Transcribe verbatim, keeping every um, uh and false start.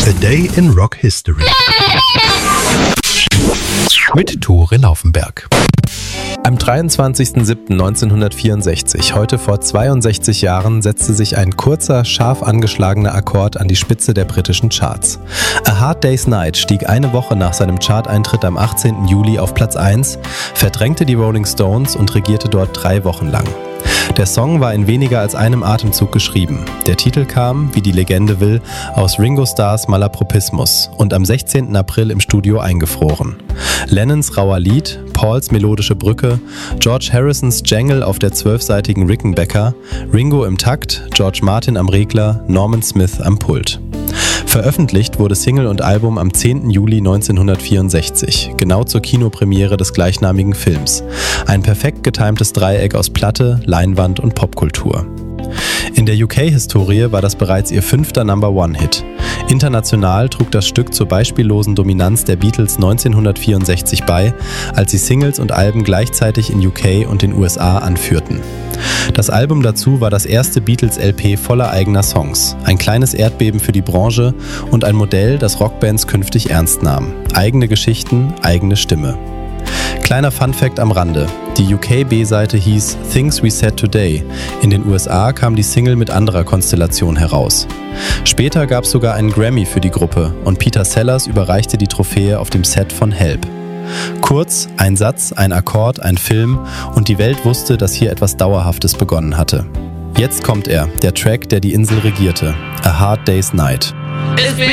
A Day in Rock History mit Tore Laufenberg. Am dreiundzwanzigsten siebten neunzehnhundertvierundsechzig, heute vor zweiundsechzig Jahren, setzte sich ein kurzer, scharf angeschlagener Akkord an die Spitze der britischen Charts. A Hard Day's Night stieg eine Woche nach seinem Charteintritt am achtzehnten Juli auf Platz eins, verdrängte die Rolling Stones und regierte dort drei Wochen lang. Der Song war in weniger als einem Atemzug geschrieben. Der Titel kam, wie die Legende will, aus Ringo Starrs Malapropismus und am sechzehnten April im Studio eingefroren. Lennons rauer Lied, Pauls melodische Brücke, George Harrisons Jangle auf der zwölfseitigen Rickenbacker, Ringo im Takt, George Martin am Regler, Norman Smith am Pult. Veröffentlicht wurde Single und Album am zehnten Juli neunzehnhundertvierundsechzig, genau zur Kinopremiere des gleichnamigen Films. Ein perfekt getimtes Dreieck aus Platte, Leinwand und Popkultur. In der U K-Historie war das bereits ihr fünfter Number-One-Hit. International trug das Stück zur beispiellosen Dominanz der Beatles neunzehnhundertvierundsechzig bei, als sie Singles und Alben gleichzeitig in U K und den U S A anführten. Das Album dazu war das erste Beatles-L P voller eigener Songs, ein kleines Erdbeben für die Branche und ein Modell, das Rockbands künftig ernst nahm. Eigene Geschichten, eigene Stimme. Kleiner Funfact am Rande: Die U K-B-Seite hieß Things We Said Today. In den U S A kam die Single mit anderer Konstellation heraus. Später gab es sogar einen Grammy für die Gruppe und Peter Sellers überreichte die Trophäe auf dem Set von Help. Kurz, ein Satz, ein Akkord, ein Film und die Welt wusste, dass hier etwas Dauerhaftes begonnen hatte. Jetzt kommt er, der Track, der die Insel regierte. A Hard Day's Night.